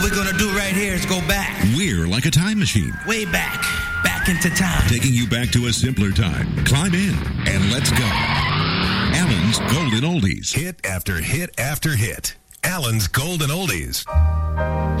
What we're going to do right here is go back. We're like a time machine. Way back. Back into time. Taking you back to a simpler time. Climb in and let's go. Alan's Golden Oldies. Hit after hit after hit. Alan's Golden Oldies.